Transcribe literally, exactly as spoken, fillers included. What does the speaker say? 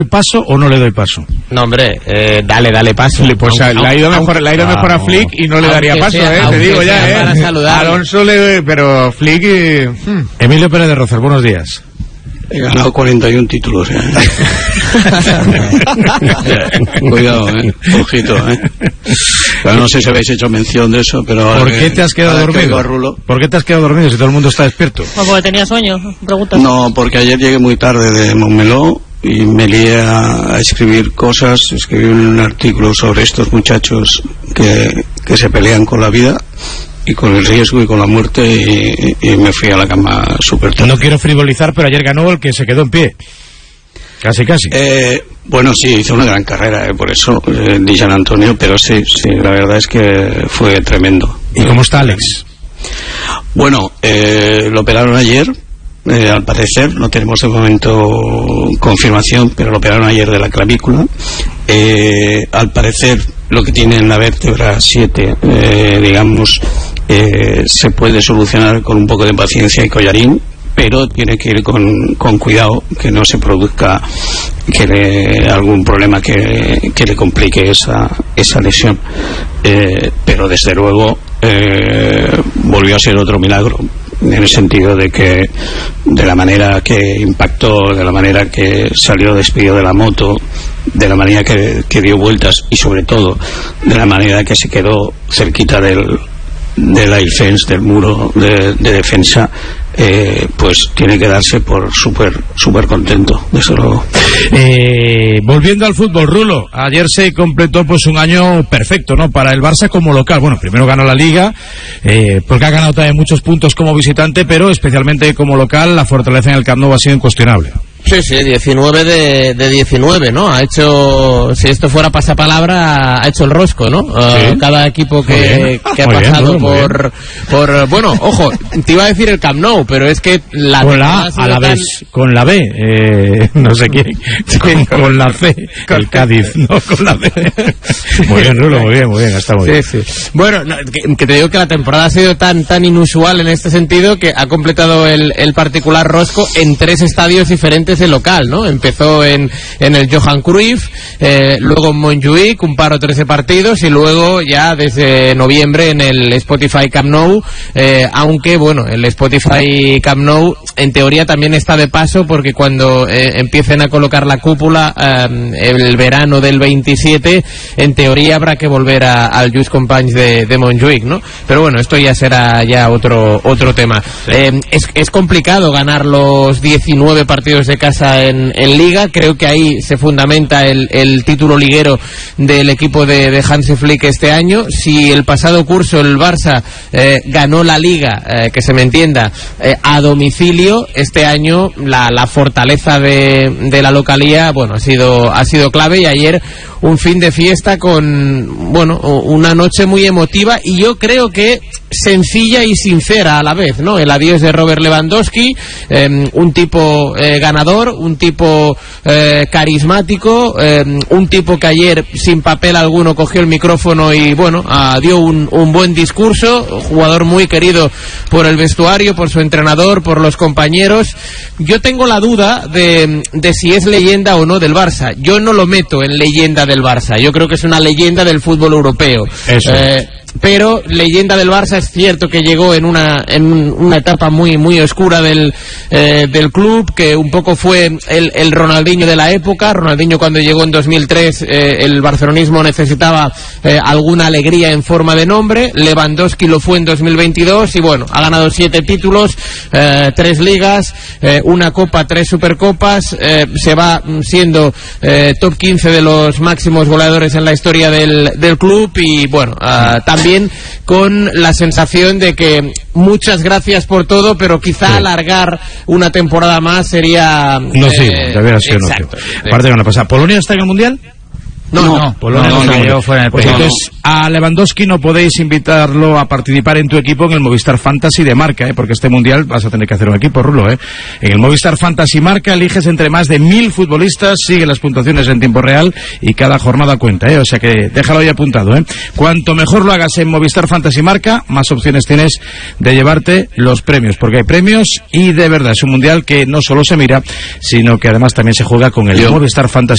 ¿Paso o no le doy paso? No, hombre, eh, dale, dale paso. Pues aunque, le ha ido mejor, le ha ido mejor a Flick y no le daría paso, sea, eh, te digo ya, eh. Alonso le... pero Flick y... Hmm. Emilio Pérez de Rozas, buenos días. He ganado cuarenta y uno títulos, ¿eh? Cuidado, ¿eh? Ojito, ¿eh? Pero no sé si habéis hecho mención de eso, pero... ¿Por qué te has quedado dormido? ¿Por qué te has quedado dormido si todo el mundo está despierto? Pues porque tenía sueño, preguntas. No, porque ayer llegué muy tarde de Montmeló y me lié a, a escribir cosas, escribí un artículo sobre estos muchachos que, que se pelean con la vida y con el riesgo y con la muerte, y, y me fui a la cama súper tarde. No quiero frivolizar, pero ayer ganó el que se quedó en pie. Casi, casi. Eh, bueno, sí, hizo una gran carrera, eh, por eso, eh, di San Antonio, pero sí, sí, la verdad es que fue tremendo. ¿Y cómo está Alex? Bueno, eh, lo operaron ayer, eh, al parecer, no tenemos de momento confirmación, pero lo operaron ayer de la clavícula. Eh, al parecer, lo que tiene en la vértebra siete, eh, digamos, eh, se puede solucionar con un poco de paciencia y collarín, pero tiene que ir con, con cuidado, que no se produzca que le, algún problema que, que le complique esa, esa lesión. Eh, pero desde luego eh, volvió a ser otro milagro, en el sentido de que de la manera que impactó, de la manera que salió despidido de la moto, de la manera que, que dio vueltas y sobre todo de la manera que se quedó cerquita del del air fence, del muro de, de defensa, eh, pues tiene que darse por súper súper contento, desde luego. Eh, volviendo al fútbol, Rulo, ayer se completó pues un año perfecto, ¿no?, para el Barça como local. Bueno, primero ganó la Liga, eh, porque ha ganado también muchos puntos como visitante, pero especialmente como local la fortaleza en el Camp Nou ha sido incuestionable. Sí, sí, diecinueve de, de diecinueve, ¿no? Ha hecho, si esto fuera pasapalabra, ha hecho el rosco, ¿no? Uh, cada equipo que, que ha muy pasado bien, Rulo, por, por... Bueno, ojo, te iba a decir el Camp Nou, pero es que la... Con la A, a la vez, tan... con la B, eh, no sé quién, con, con la C, el Cádiz, no, con la B. Muy bien, Rulo, muy bien, muy bien, está muy sí, bien. Sí. Bueno, no, que, que te digo que la temporada ha sido tan tan inusual en este sentido que ha completado el, el particular rosco en tres estadios diferentes de local, ¿no? Empezó en, en el Johan Cruyff, eh, luego en Montjuic, un par o trece partidos, y luego ya desde noviembre en el Spotify Camp Nou, eh, aunque bueno, el Spotify Camp Nou en teoría también está de paso, porque cuando eh, empiecen a colocar la cúpula eh, el verano del veintisiete, en teoría habrá que volver a, al Just Companys de, de Montjuic, ¿no? Pero bueno, esto ya será ya otro otro tema. Sí. Eh, es, es complicado ganar los diecinueve partidos de casa en, en Liga. Creo que ahí se fundamenta el, el título liguero del equipo de, de Hansi Flick este año. Si el pasado curso el Barça eh, ganó la Liga, eh, que se me entienda, eh, a domicilio, este año la, la fortaleza de, de la localía, bueno, ha sido ha sido clave, y ayer un fin de fiesta con, bueno, una noche muy emotiva y yo creo que sencilla y sincera a la vez, ¿no? El adiós de Robert Lewandowski, eh, un tipo eh, ganador, un tipo eh, carismático, eh, un tipo que ayer sin papel alguno cogió el micrófono y, bueno, ah, dio un, un buen discurso, jugador muy querido por el vestuario, por su entrenador, por los compañeros. Yo tengo la duda de, de si es leyenda o no del Barça. Yo no lo meto en leyenda del Barça, yo creo que es una leyenda del fútbol europeo. Eso. Eh, pero leyenda del Barça es cierto que llegó en una en una etapa muy muy oscura del eh, del club, que un poco fue el, el Ronaldinho de la época. Ronaldinho, cuando llegó en dos mil tres, eh, el barcelonismo necesitaba eh, alguna alegría en forma de nombre. Lewandowski lo fue en dos mil veintidós y bueno, ha ganado siete títulos, eh, tres ligas, eh, una copa, tres supercopas, eh, se va siendo eh, top quince de los máximos goleadores en la historia del, del club y bueno, uh, también También con la sensación de que muchas gracias por todo, pero quizá sí. alargar una temporada más sería... No, eh, sí, debería ser exacto. No, aparte de una pasada. ¿Polonia está en el Mundial? No, no, no, Polonia no, no, no, no fuera pues no, entonces no. A Lewandowski no podéis invitarlo a participar en tu equipo en el Movistar Fantasy de Marca, ¿eh? Porque este Mundial vas a tener que hacer un equipo, Rulo, ¿eh? En el Movistar Fantasy Marca eliges entre más de mil futbolistas, sigue las puntuaciones en tiempo real y cada jornada cuenta, ¿eh? O sea que déjalo ahí apuntado, ¿eh? Cuanto mejor lo hagas en Movistar Fantasy Marca, más opciones tienes de llevarte los premios, porque hay premios y de verdad es un Mundial que no solo se mira, sino que además también se juega con el Yo. Movistar Fantasy